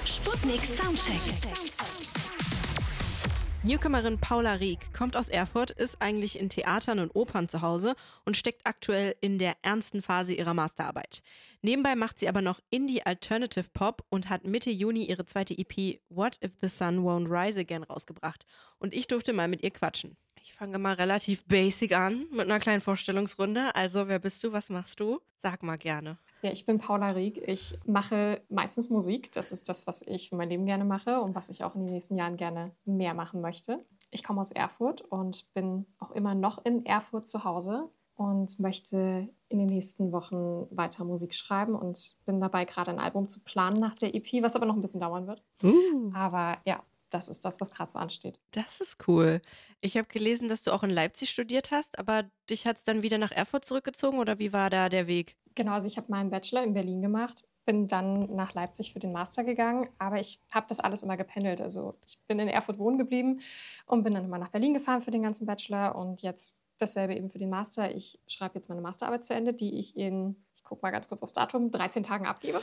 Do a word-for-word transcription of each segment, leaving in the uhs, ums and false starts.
Sputnik Soundcheck. Newcomerin Paula Rieck kommt aus Erfurt, ist eigentlich in Theatern und Opern zu Hause und steckt aktuell in der ernsten Phase ihrer Masterarbeit. Nebenbei macht sie aber noch Indie Alternative Pop und hat Mitte Juni ihre zweite E P What If the Sun Won't Rise Again rausgebracht. Und ich durfte mal mit ihr quatschen. Ich fange mal relativ basic an mit einer kleinen Vorstellungsrunde. Also, wer bist du, was machst du? Sag mal gerne. Ja, ich bin Paula Rieck. Ich mache meistens Musik. Das ist das, was ich für mein Leben gerne mache und was ich auch in den nächsten Jahren gerne mehr machen möchte. Ich komme aus Erfurt und bin auch immer noch in Erfurt zu Hause und möchte in den nächsten Wochen weiter Musik schreiben und bin dabei, gerade ein Album zu planen nach der E P, was aber noch ein bisschen dauern wird. Uh. Aber ja, das ist das, was gerade so ansteht. Das ist cool. Ich habe gelesen, dass du auch in Leipzig studiert hast, aber dich hat es dann wieder nach Erfurt zurückgezogen oder wie war da der Weg? Genau, also ich habe meinen Bachelor in Berlin gemacht, bin dann nach Leipzig für den Master gegangen, aber ich habe das alles immer gependelt. Also ich bin in Erfurt wohnen geblieben und bin dann immer nach Berlin gefahren für den ganzen Bachelor und jetzt dasselbe eben für den Master. Ich schreibe jetzt meine Masterarbeit zu Ende, die ich in, ich gucke mal ganz kurz aufs Datum, dreizehn Tagen abgebe.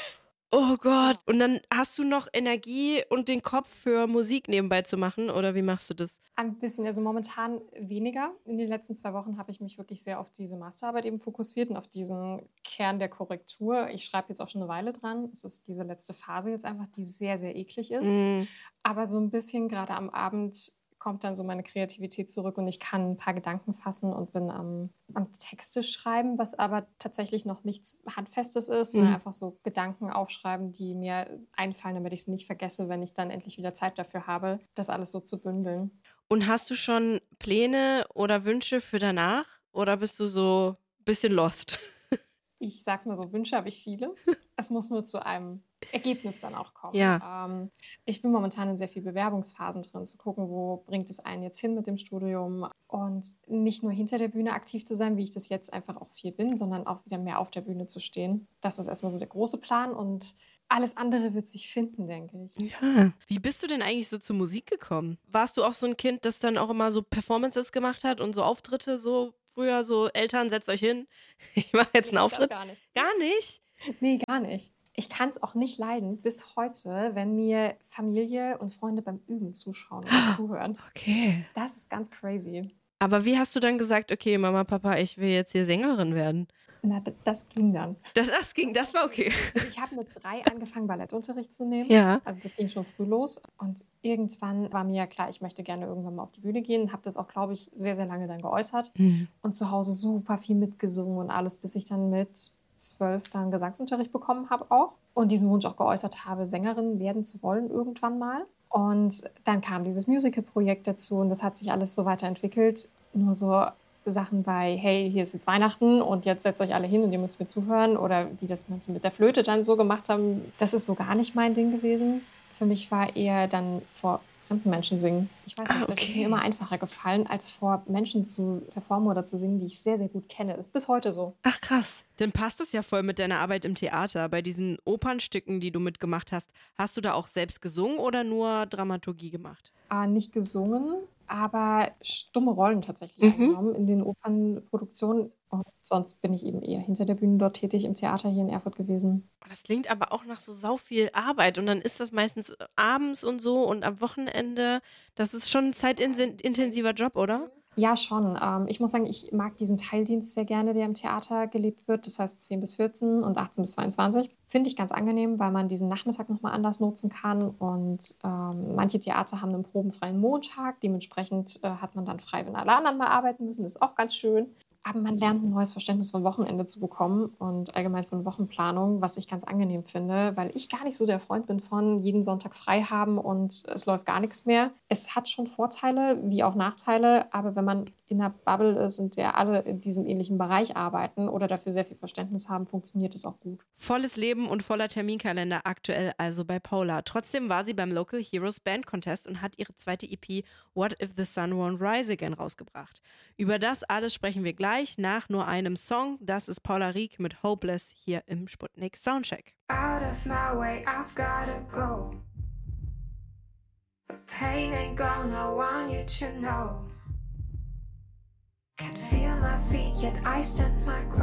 Oh Gott, und dann hast du noch Energie und den Kopf für Musik nebenbei zu machen oder wie machst du das? Ein bisschen, also momentan weniger. In den letzten zwei Wochen habe ich mich wirklich sehr auf diese Masterarbeit eben fokussiert und auf diesen Kern der Korrektur. Ich schreibe jetzt auch schon eine Weile dran. Es ist diese letzte Phase jetzt einfach, die sehr, sehr eklig ist. Mm. Aber so ein bisschen gerade am Abend kommt dann so meine Kreativität zurück und ich kann ein paar Gedanken fassen und bin am, am Texte schreiben, was aber tatsächlich noch nichts Handfestes ist. Mhm. Ne? Einfach so Gedanken aufschreiben, die mir einfallen, damit ich es nicht vergesse, wenn ich dann endlich wieder Zeit dafür habe, das alles so zu bündeln. Und hast du schon Pläne oder Wünsche für danach oder bist du so ein bisschen lost? Ich sag's mal so, Wünsche habe ich viele. Es muss nur zu einem Ergebnis dann auch kommen. Ja. Ähm, ich bin momentan in sehr viel Bewerbungsphasen drin, zu gucken, wo bringt es einen jetzt hin mit dem Studium und nicht nur hinter der Bühne aktiv zu sein, wie ich das jetzt einfach auch viel bin, sondern auch wieder mehr auf der Bühne zu stehen. Das ist erstmal so der große Plan und alles andere wird sich finden, denke ich. Ja. Wie bist du denn eigentlich so zur Musik gekommen? Warst du auch so ein Kind, das dann auch immer so Performances gemacht hat und so Auftritte so früher so, Eltern, setzt euch hin, ich mache jetzt einen Nee, Auftritt? das gar nicht. Gar nicht? Nee, gar nicht. Ich kann es auch nicht leiden bis heute, wenn mir Familie und Freunde beim Üben zuschauen oder zuhören. Okay. Das ist ganz crazy. Aber wie hast du dann gesagt, okay, Mama, Papa, ich will jetzt hier Sängerin werden? Na, d- das ging dann. Das, das ging, das war okay. Also ich habe mit drei angefangen, Ballettunterricht zu nehmen. Ja. Also das ging schon früh los. Und irgendwann war mir ja klar, ich möchte gerne irgendwann mal auf die Bühne gehen. Habe das auch, glaube ich, sehr, sehr lange dann geäußert. Mhm. Und zu Hause super viel mitgesungen und alles, bis ich dann mit zwölf dann Gesangsunterricht bekommen habe auch. Und diesen Wunsch auch geäußert habe, Sängerin werden zu wollen irgendwann mal. Und dann kam dieses Musical-Projekt dazu und das hat sich alles so weiterentwickelt. Nur so Sachen bei, hey, hier ist jetzt Weihnachten und jetzt setzt euch alle hin und ihr müsst mir zuhören. Oder wie das manche mit der Flöte dann so gemacht haben, das ist so gar nicht mein Ding gewesen. Für mich war eher dann vor fremden Menschen singen. Ich weiß nicht, Ah, das ist okay. mir immer einfacher gefallen, als vor Menschen zu performen oder zu singen, die ich sehr, sehr gut kenne. Ist bis heute so. Ach krass. Dann passt es ja voll mit deiner Arbeit im Theater. Bei diesen Opernstücken, die du mitgemacht hast, hast du da auch selbst gesungen oder nur Dramaturgie gemacht? Äh, nicht gesungen, aber stumme Rollen tatsächlich Mhm. eingenommen in den Opernproduktionen. Und sonst bin ich eben eher hinter der Bühne dort tätig im Theater hier in Erfurt gewesen. Oh, das klingt aber auch nach so sau viel Arbeit und dann ist das meistens abends und so und am Wochenende. Das ist schon ein zeitintensiver Job, oder? Ja, schon. Ähm, ich muss sagen, ich mag diesen Teildienst sehr gerne, der im Theater gelebt wird. Das heißt zehn bis vierzehn und achtzehn bis zweiundzwanzig. Finde ich ganz angenehm, weil man diesen Nachmittag nochmal anders nutzen kann. Und ähm, manche Theater haben einen probenfreien Montag. Dementsprechend äh, hat man dann frei, wenn alle anderen mal arbeiten müssen. Das ist auch ganz schön. Aber man lernt ein neues Verständnis vom Wochenende zu bekommen und allgemein von Wochenplanung, was ich ganz angenehm finde, weil ich gar nicht so der Freund bin von jeden Sonntag frei haben und es läuft gar nichts mehr. Es hat schon Vorteile wie auch Nachteile, aber wenn man in einer Bubble ist, in der alle in diesem ähnlichen Bereich arbeiten oder dafür sehr viel Verständnis haben, funktioniert es auch gut. Volles Leben und voller Terminkalender aktuell also bei Paula. Trotzdem war sie beim Local Heroes Band Contest und hat ihre zweite E P What If the Sun Won't Rise Again rausgebracht. Über das alles sprechen wir gleich nach nur einem Song. Das ist Paula Rieck mit Hopeless hier im Sputnik Soundcheck. Out of my way, I've gotta go. The pain ain't gone, I want you to know. Can't feel my feet, yet I stand my ground.